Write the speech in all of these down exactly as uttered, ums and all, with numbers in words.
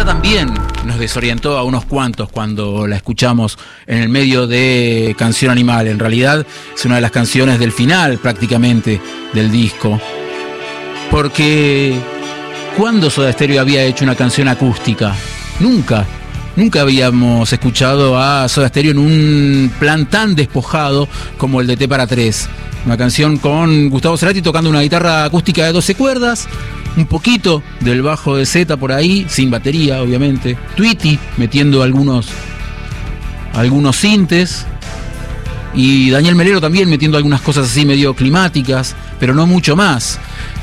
también nos desorientó a unos cuantos cuando la escuchamos en el medio de Canción Animal. En realidad es una de las canciones del final prácticamente del disco. Porque ¿cuándo Soda Stereo había hecho una canción acústica? Nunca. Nunca habíamos escuchado a Soda Stereo en un plan tan despojado como el de T para tres. Una canción con Gustavo Cerati tocando una guitarra acústica de doce cuerdas, un poquito del bajo de Z por ahí, sin batería obviamente, Tweety metiendo algunos, algunos sintes, y Daniel Melero también metiendo algunas cosas así medio climáticas, pero no mucho más.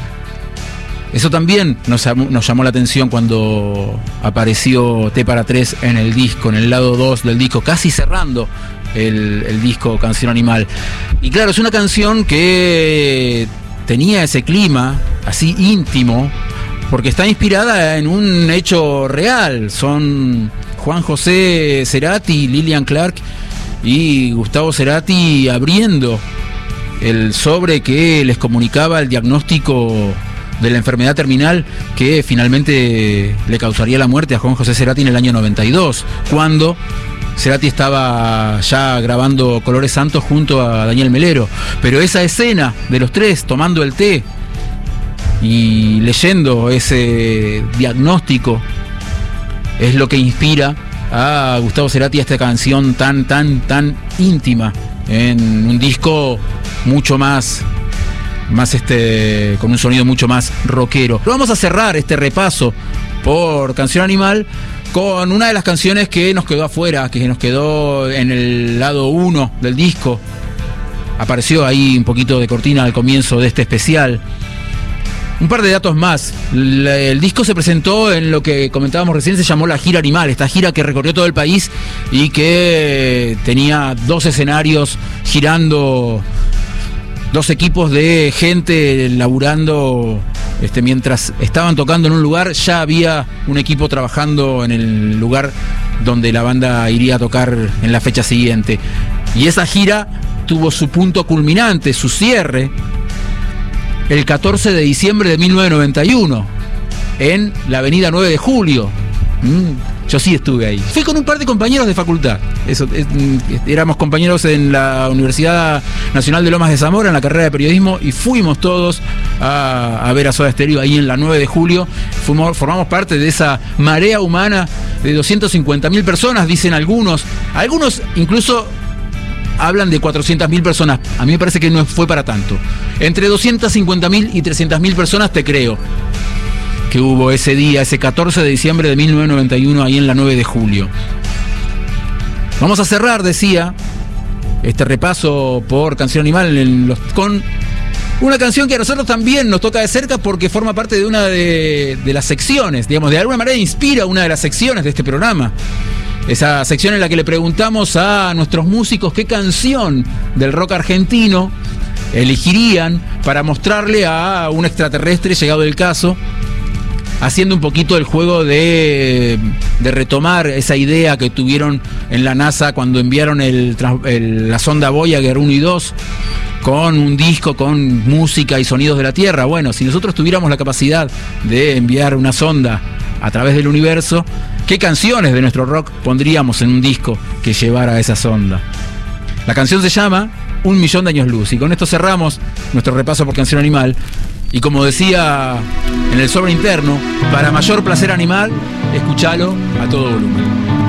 Eso también nos, nos llamó la atención cuando apareció T para tres en el disco, en el lado dos del disco, casi cerrando el, el disco Canción Animal. Y claro, es una canción que tenía ese clima así íntimo, porque está inspirada en un hecho real. Son Juan José Cerati, Lilian Clark y Gustavo Cerati abriendo el sobre que les comunicaba el diagnóstico de la enfermedad terminal que finalmente le causaría la muerte a Juan José Cerati en el año noventa y dos, cuando Cerati estaba ya grabando Colores Santos junto a Daniel Melero. Pero esa escena de los tres tomando el té y leyendo ese diagnóstico es lo que inspira a Gustavo Cerati a esta canción tan, tan, tan íntima en un disco mucho más más este con un sonido mucho más rockero. Pero vamos a cerrar este repaso por Canción Animal con una de las canciones que nos quedó afuera, que nos quedó en el lado uno del disco. Apareció ahí un poquito de cortina al comienzo de este especial. Un par de datos más. El disco se presentó en lo que comentábamos recién, se llamó la Gira Animal, esta gira que recorrió todo el país y que tenía dos escenarios girando, dos equipos de gente laburando. Este, mientras estaban tocando en un lugar, ya había un equipo trabajando en el lugar donde la banda iría a tocar en la fecha siguiente. Y esa gira tuvo su punto culminante, su cierre, el catorce de diciembre de mil novecientos noventa y uno, en la avenida nueve de julio. Mm. Yo sí estuve ahí. Fui con un par de compañeros de facultad. Eso, es, éramos compañeros en la Universidad Nacional de Lomas de Zamora, en la carrera de periodismo, y fuimos todos a, a ver a Soda Stereo ahí en la nueve de julio. Fuimos, formamos parte de esa marea humana de doscientas cincuenta mil personas, dicen algunos. Algunos incluso hablan de cuatrocientas mil personas. A mí me parece que no fue para tanto. Entre doscientas cincuenta mil y trescientas mil personas te creo que hubo ese día, ese catorce de diciembre de mil novecientos noventa y uno, ahí en la nueve de julio. Vamos a cerrar, decía, este repaso por Canción Animal en los, con una canción que a nosotros también nos toca de cerca porque forma parte de una de, de las secciones, digamos, de alguna manera inspira una de las secciones de este programa. Esa sección en la que le preguntamos a nuestros músicos qué canción del rock argentino elegirían para mostrarle a un extraterrestre, llegado el caso, haciendo un poquito el juego de, de retomar esa idea que tuvieron en la NASA cuando enviaron el, el, la sonda Voyager uno y dos con un disco con música y sonidos de la Tierra. Bueno, si nosotros tuviéramos la capacidad de enviar una sonda a través del universo, ¿qué canciones de nuestro rock pondríamos en un disco que llevara esa sonda? La canción se llama Un Millón de Años Luz, y con esto cerramos nuestro repaso por Canción Animal. Y como decía en el sobre interno, para mayor placer animal, escuchalo a todo volumen.